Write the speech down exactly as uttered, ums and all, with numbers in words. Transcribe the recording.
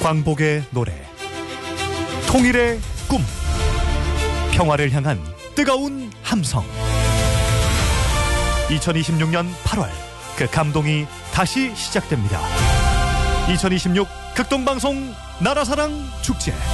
광복의 노래, 통일의 꿈, 평화를 향한 뜨거운 함성. 이천이십육 년 팔월 그 감동이 다시 시작됩니다. 이천이십육 극동방송 나라사랑 축제.